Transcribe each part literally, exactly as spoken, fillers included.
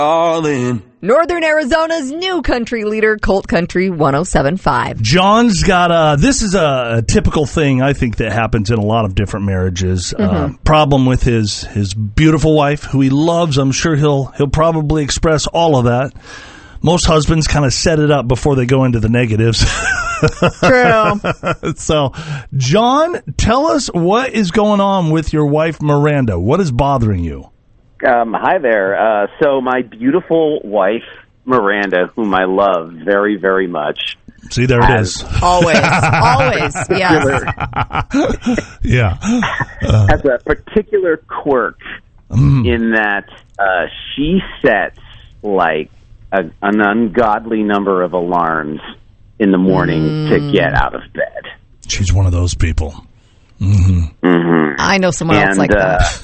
all in. Northern Arizona's new country leader, Colt Country one oh seven point five. John's got a, this is a, a typical thing, I think, that happens in a lot of different marriages. Mm-hmm. Uh, problem with his, his beautiful wife, who he loves. I'm sure he'll, he'll probably express all of that. Most husbands kind of set it up before they go into the negatives. True. So, John, tell us what is going on with your wife, Miranda. What is bothering you? Um, hi there. Uh, so my beautiful wife, Miranda, whom I love very, very much. See, there it is. Always. Always. Yes. Yeah. Uh, has a particular quirk mm. in that uh, she sets, like, a, an ungodly number of alarms in the morning mm. to get out of bed. She's one of those people. Mm-hmm. Mm-hmm. I know someone and, else like uh, that.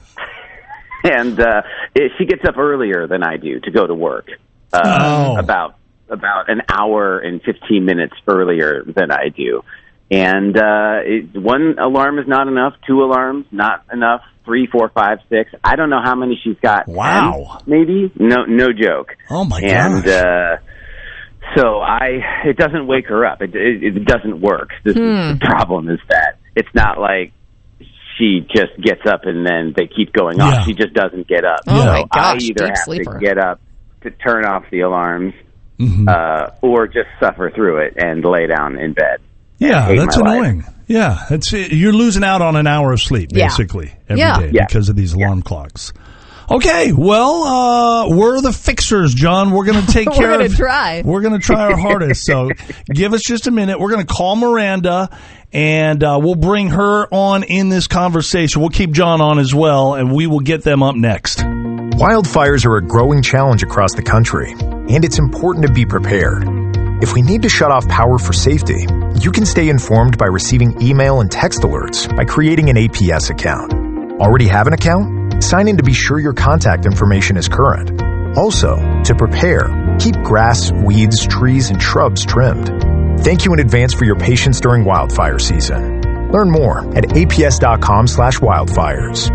And uh, it, she gets up earlier than I do to go to work. Uh, oh. About about an hour and fifteen minutes earlier than I do. And uh, it, one alarm is not enough. Two alarms, not enough. Three, four, five, six. I don't know how many she's got. Wow. ten, maybe? No, no joke. Oh, my gosh. And uh, so I, it doesn't wake her up. It, it, it doesn't work. This hmm. is, the problem is that it's not like she just gets up and then they keep going off. Yeah. She just doesn't get up. Oh, so my gosh, I either deep have sleeper. to get up to turn off the alarms mm-hmm. uh, or just suffer through it and lay down in bed. Yeah, that's annoying. Life. Yeah, it's you're losing out on an hour of sleep, basically, yeah. every yeah. day yeah. because of these alarm yeah. clocks. Okay, well, uh, we're the fixers, John. We're going to take care we're gonna of... try. We're going to try our hardest. So give us just a minute. We're going to call Miranda, and uh, we'll bring her on in this conversation. We'll keep John on as well, and we will get them up next. Wildfires are a growing challenge across the country, and it's important to be prepared. If we need to shut off power for safety, you can stay informed by receiving email and text alerts by creating an A P S account. Already have an account? Sign in to be sure your contact information is current. Also, to prepare, keep grass, weeds, trees, and shrubs trimmed. Thank you in advance for your patience during wildfire season. Learn more at aps.com slash wildfires.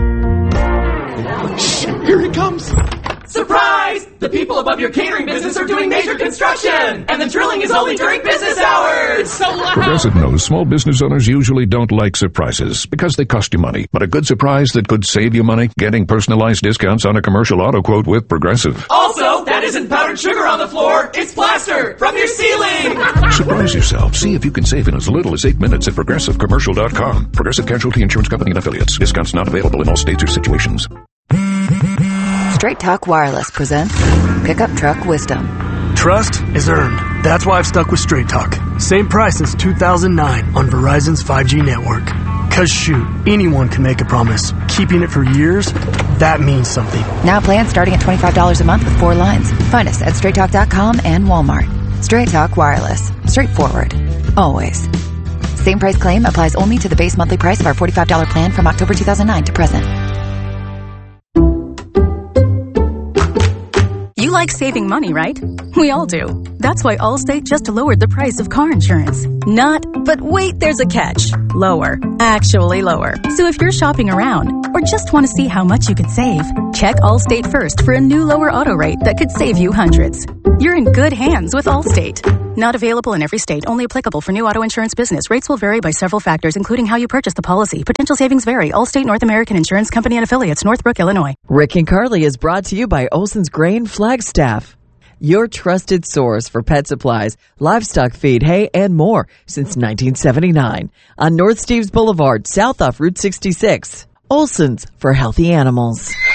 Shh, here he comes. Surprise! The people above your catering business are doing major construction, and the drilling is only during business hours. So loud. Progressive knows small business owners usually don't like surprises because they cost you money. But a good surprise that could save you money? Getting personalized discounts on a commercial auto quote with Progressive. Also, that isn't powdered sugar on the floor. It's plaster from your ceiling. Surprise yourself. See if you can save in as little as eight minutes at progressive commercial dot com. Progressive Casualty Insurance Company and Affiliates. Discounts not available in all states or situations. Straight Talk Wireless presents Pickup Truck Wisdom. Trust is earned. That's why I've stuck with Straight Talk. Same price since two thousand nine on Verizon's five G network. Cause shoot, anyone can make a promise. Keeping it for years, that means something. Now plans starting at twenty-five dollars a month with four lines. Find us at straight talk dot com and Walmart. Straight Talk Wireless. Straightforward. Always. Same price claim applies only to the base monthly price of our forty-five dollars plan from October two thousand nine to present. You like saving money, right? We all do. That's why Allstate just lowered the price of car insurance. Not, but wait, there's a catch. Lower. Actually lower. So if you're shopping around or just want to see how much you could save, check Allstate first for a new lower auto rate that could save you hundreds. You're in good hands with Allstate. Not available in every state. Only applicable for new auto insurance business. Rates will vary by several factors, including how you purchase the policy. Potential savings vary. Allstate North American Insurance Company and Affiliates, Northbrook, Illinois. Rick and Carly is brought to you by Olson's Grain Flagstaff, your trusted source for pet supplies, livestock feed, hay, and more since nineteen seventy-nine. On North Steves Boulevard, south off Route sixty-six. Olson's for healthy animals.